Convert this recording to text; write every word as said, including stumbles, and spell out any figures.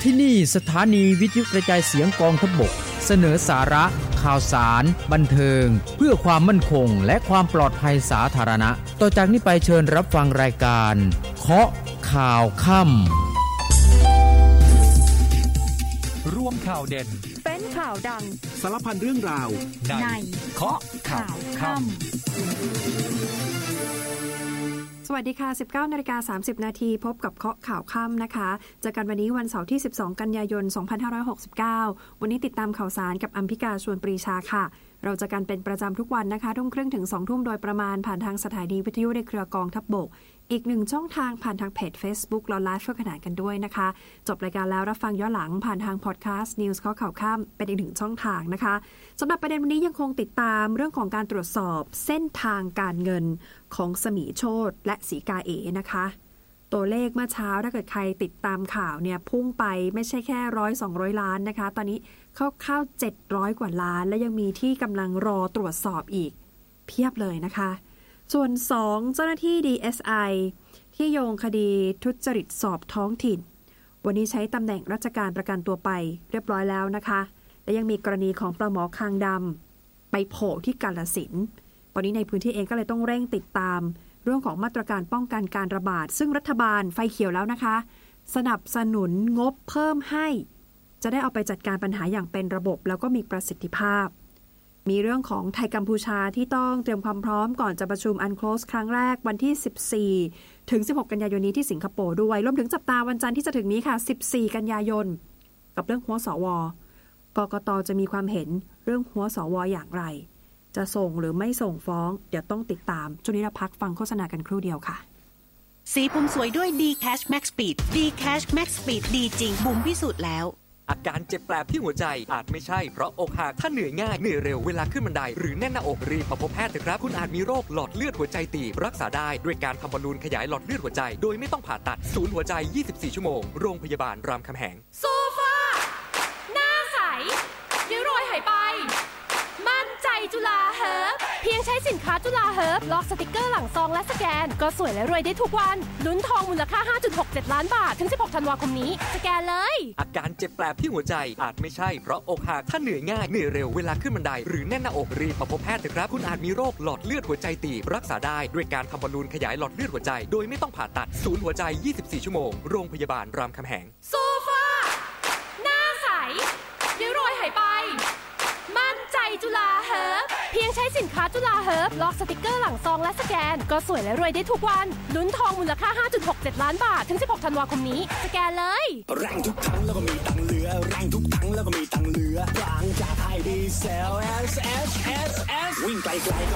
ที่นี่สถานีวิทยุกระจายเสียงกองทัพบกเสนอสาระข่าวสารบันเทิงเพื่อความมั่นคงและความปลอดภัยสาธารณะต่อจากนี้ไปเชิญรับฟังรายการเคาะข่าวค่ำร่วมข่าวเด่นเป็นข่าวดังสารพันเรื่องราวในเคาะข่าวค่ำสวัสดีค่ะ สิบเก้านาฬิกาสามสิบนาทีพบกับเคาะข่าวค่ำนะคะเจอกันวันนี้วันเสาร์ที่สิบสองกันยายนสองพันห้าร้อยหกสิบเก้าวันนี้ติดตามข่าวสารกับอัมพิกาชวนปรีชาค่ะเราจะกันเป็นประจำทุกวันนะคะทุ่มครึ่งถึงสองทุ่มโดยประมาณผ่านทางสถานีวิทยุในเครือกองทัพบกอีกหนึ่งช่องทางผ่านทางเพจ Facebook เราไลฟ์ช่วยขนานกันด้วยนะคะจบรายการแล้วรับฟังย้อนหลังผ่านทางพอดแคสต์ News เคาะข่าวค่ำเป็นอีกหนึ่งช่องทางนะคะสำหรับประเด็นวันนี้ยังคงติดตามเรื่องของการตรวจสอบเส้นทางการเงินของสมีโชติและศรีกาเอ๋นะคะตัวเลขเมื่อเช้าถ้าเกิดใครติดตามข่าวเนี่ยพุ่งไปไม่ใช่แค่ร้อยสองร้อยล้านนะคะตอนนี้เข้าๆเจ็ดร้อยกว่าล้านและยังมีที่กำลังรอตรวจสอบอีกเพียบเลยนะคะส่วนสองเจ้าหน้าที่ ดี เอส ไอ ที่โยงคดีทุจริตสอบท้องถิ่นวันนี้ใช้ตำแหน่งราชการประกันตัวไปเรียบร้อยแล้วนะคะและยังมีกรณีของปลาหมอคางดำไปโผล่ที่กาฬสินธุ์ตอนนี้ในพื้นที่เองก็เลยต้องเร่งติดตามเรื่องของมาตรการป้องกันการระบาดซึ่งรัฐบาลไฟเขียวแล้วนะคะสนับสนุนงบเพิ่มให้จะได้เอาไปจัดการปัญหาอย่างเป็นระบบแล้วก็มีประสิทธิภาพมีเรื่องของไทยกัมพูชาที่ต้องเตรียมความพร้อมก่อนจะประชุมอันโคลสครั้งแรกวันที่สิบสี่ถึงสิบหกกันยายนนี้ที่สิงคโปร์ด้วยรวมถึงจับตาวันจันทร์ที่จะถึงนี้ค่ะสิบสี่กันยายนกับเรื่องหัวสวกกตจะมีความเห็นเรื่องหัวสวอย่างไรจะส่งหรือไม่ส่งฟ้องเดี๋ยวต้องติดตามช่วงนี้เราพักฟังโฆษณากันครู่เดียวค่ะสีผมสวยด้วย D-Cash Max Speed D-Cash Max Speed ดีจริงบุ๋มพิสูจน์แล้วอาการเจ็บแปลบที่หัวใจอาจไม่ใช่เพราะอกหักถ้าเหนื่อยง่ายเหนื่อยเร็วเวลาขึ้นบันไดหรือแน่นหน้าอกรีบมาพบแพทย์เถอะครับคุณอาจมีโรคหลอดเลือดหัวใจตีบรักษาได้ด้วยการทำบอลลูนขยายหลอดเลือดหัวใจโดยไม่ต้องผ่าตัดศูนย์หัวใจยี่สิบสี่ชั่วโมงโรงพยาบาลรามคำแหงโซฟาหน้าใสริ้วรอยหายไปมั่นใจจุฬาเฮิร์บเพียงใช้สินค้าจุฬาเฮิร์บลอกสติกเกอร์หลังซองและสแกนก็สวยและรวยได้ทุกวันลุ้นทองมูลค่า ห้าจุดหกเจ็ด ล้านบาทถึงสิบหกธันวาคมนี้สแกนเลยอาการเจ็บแปลบที่หัวใจอาจไม่ใช่เพราะอกหักถ้าเหนื่อยง่ายเหนื่อยเร็วเวลาขึ้นบันไดหรือแน่นหน้าอกรีบมาพบแพทย์เถอะครับคุณอาจมีโรคหลอดเลือดหัวใจตีบรักษาได้ด้วยการทำบอลลูนขยายหลอดเลือดหัวใจโดยไม่ต้องผ่าตัดศูนย์หัวใจยี่สิบสี่ชั่วโมงโรงพยาบาลรามคำแหงโซฟาหน้าใสริ้วรอยหายไปมั่นใจจุฬาเฮิร์บเพียงใช้สินค้าจุฬาเฮิร์บลอกสติกเกอร์หลังซองและสแกนก็สวยและรวยได้ทุกวันลุ้นทองมูลค่า ห้าจุดหกเจ็ด ล้านบาทถึงสิบหกธันวาคมนี้สแกนเลยแรงทุกครั้งแล้วก็มีตังเหลือแรงทุกครั้งแล้วก็มีตังเหลือบางจากไทยดีเซล เอส เอส เอส เอส วิ่งไกลๆ